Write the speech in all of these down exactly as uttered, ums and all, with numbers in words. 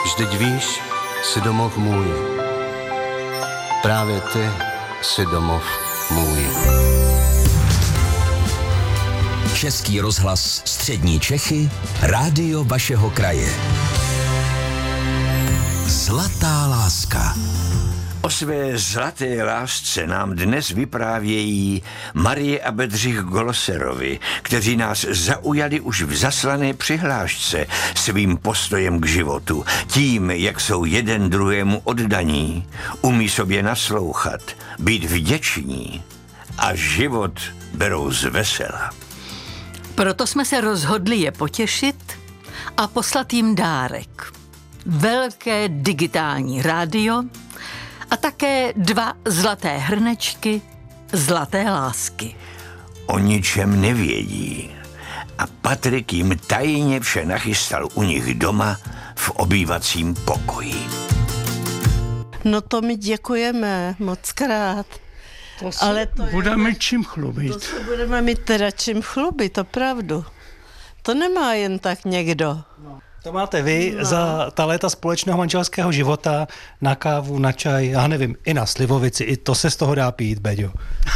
Vždyť víš, jsi domov můj. Právě ty jsi domov můj. Český rozhlas Střední Čechy, rádio vašeho kraje. Zlatá láska. O své zlaté lásce nám dnes vyprávějí Marie a Bedřich Glosserovi, kteří nás zaujali už v zaslané přihlášce svým postojem k životu, tím, jak jsou jeden druhému oddaní, umí sobě naslouchat, být vděční a život berou z vesela. Proto jsme se rozhodli je potěšit a poslat jim dárek. Velké digitální rádio a také dva zlaté hrnečky zlaté lásky. O ničem nevědí a Patrik jim tajně vše nachystal u nich doma v obývacím pokoji. No to my děkujeme moc krát. To se Ale to budeme je, čím chlubit. To se budeme mít teda čím chlubit, opravdu. To nemá jen tak někdo. No. To máte vy no. za ta léta společného manželského života na kávu, na čaj, já nevím, i na slivovici, i to se z toho dá pít, Beďo.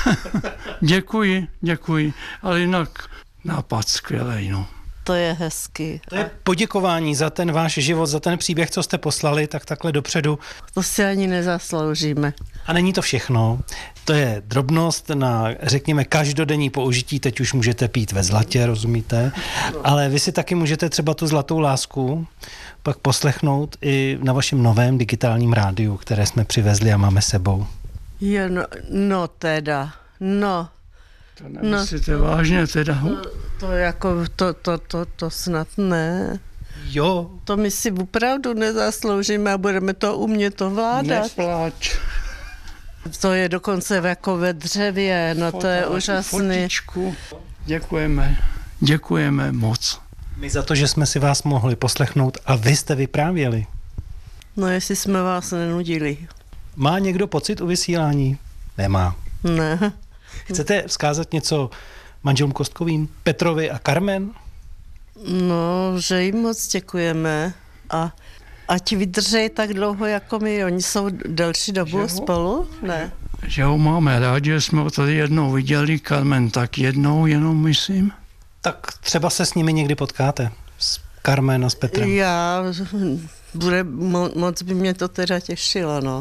Děkuji, děkuji, ale jinak nápad skvělej, no. To je hezky. To je poděkování za ten váš život, za ten příběh, co jste poslali, tak takhle dopředu. To si ani nezasloužíme. A není to všechno. To je drobnost na, řekněme, každodenní použití. Teď už můžete pít ve zlatě, rozumíte? Ale vy si taky můžete třeba tu zlatou lásku pak poslechnout i na vašem novém digitálním rádiu, které jsme přivezli a máme sebou. Jo, no, no teda, no. To nemyslíte no, vážně teda? To, to jako, to, to, to, to snad ne. Jo. To my si opravdu nezasloužíme a budeme to umět ovládat. Nepláč. To je dokonce jako ve dřevě, no to je úžasný. Fotičku. Děkujeme, děkujeme moc. My za to, že jsme si vás mohli poslechnout a vy jste vyprávěli. No jestli jsme vás nenudili. Má někdo pocit u vysílání? Nemá. Ne. Chcete vzkázat něco manželům Kostkovým, Petrovi a Carmen? No, že jim moc děkujeme a ať vydržej tak dlouho jako my. Oni jsou delší dobu že spolu? Ne. Že ho máme rádi, že jsme ho tady jednou viděli, Carmen, tak jednou jenom myslím. Tak třeba se s nimi někdy potkáte, s Carmen a s Petrem. Já, bude, mo, moc by mě to teda těšilo, no.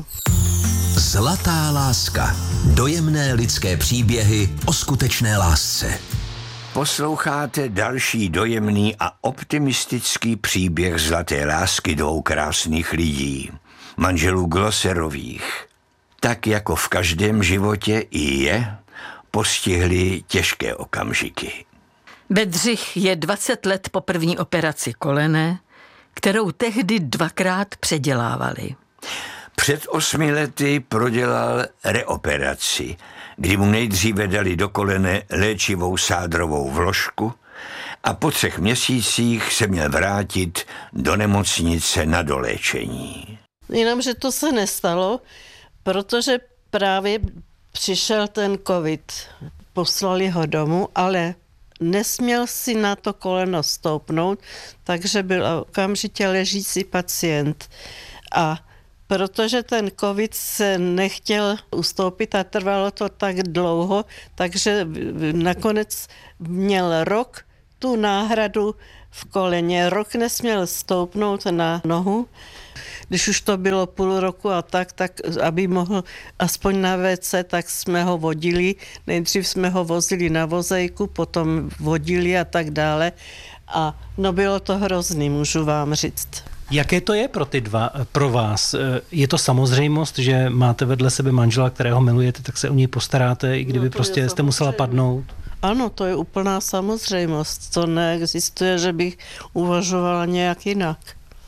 Zlatá láska. Dojemné lidské příběhy o skutečné lásce. Posloucháte další dojemný a optimistický příběh zlaté lásky dvou krásných lidí, manželů Glosserových. Tak jako v každém životě i je postihly těžké okamžiky. Bedřich je dvacet let po první operaci kolene, kterou tehdy dvakrát předělávali. Před osmi lety prodělal reoperaci, kdy mu nejdříve dali do kolene léčivou sádrovou vložku a po třech měsících se měl vrátit do nemocnice na doléčení. Jenomže to se nestalo, protože právě přišel ten covid. Poslali ho domů, ale nesměl si na to koleno stoupnout, takže byl okamžitě ležící pacient. A protože ten covid se nechtěl ustoupit a trvalo to tak dlouho, takže nakonec měl rok tu náhradu v koleně. Rok nesměl stoupnout na nohu. Když už to bylo půl roku a tak, tak aby mohl aspoň na vé cé, tak jsme ho vodili. Nejdřív jsme ho vozili na vozejku, potom vodili a tak dále. A no bylo to hrozný, můžu vám říct. Jaké to je pro ty dva, pro vás? Je to samozřejmost, že máte vedle sebe manžela, kterého milujete, tak se o něj postaráte, i kdyby no prostě jste musela padnout? Ano, to je úplná samozřejmost. To neexistuje, že bych uvažovala nějak jinak.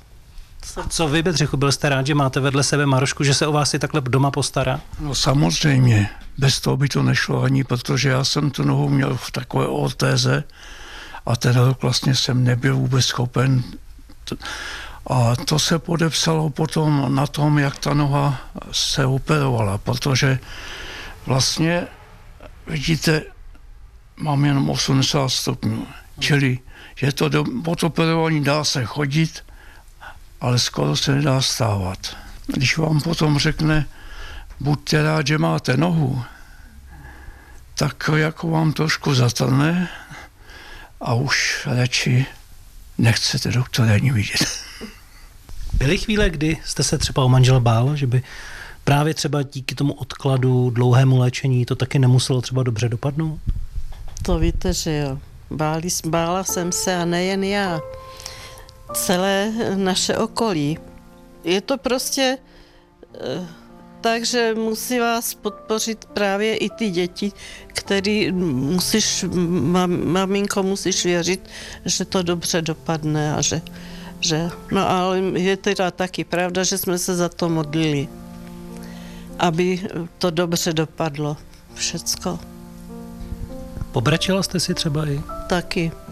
A co vy, Bedřichu, byl jste rád, že máte vedle sebe Marošku, že se o vás i takhle doma postará? No samozřejmě, bez toho by to nešlo ani, protože já jsem tu nohu měl v takové ortéze a ten rok vlastně jsem nebyl vůbec schopen. A to se podepsalo potom na tom, jak ta noha se operovala, protože vlastně, vidíte, mám jenom osmdesát stupňů, čili je to do, od operování dá se chodit, ale skoro se nedá stávat. Když vám potom řekne, buďte rád, že máte nohu, tak jako vám trošku zatrne a už radši nechcete doktora ani vidět. Byly chvíle, kdy jste se třeba o manžela bál, že by právě třeba díky tomu odkladu, dlouhému léčení to taky nemuselo třeba dobře dopadnout? To víte, že jo. Báli, bála jsem se a nejen já. Celé naše okolí. Je to prostě eh, tak, že musí vás podpořit právě i ty děti, který musíš, mam, maminko, musíš věřit, že to dobře dopadne a že, že... No ale je teda taky pravda, že jsme se za to modlili, aby to dobře dopadlo všecko. Pobrečela jste si třeba i? Taky.